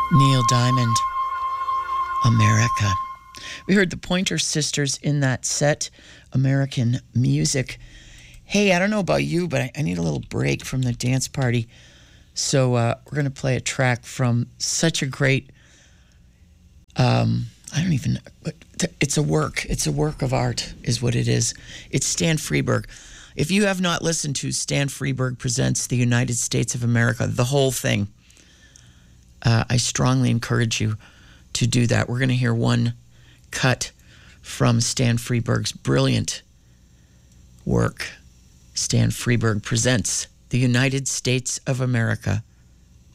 Neil Diamond, America. We heard the Pointer Sisters in that set, American music. Hey, I don't know about you, but I need a little break from the dance party. So we're going to play a track from such a great, it's a work of art is what it is. It's Stan Freberg. If you have not listened to Stan Freberg Presents the United States of America, the whole thing, I strongly encourage you to do that. We're going to hear one cut from Stan Freberg's brilliant work. Stan Freberg Presents the United States of America.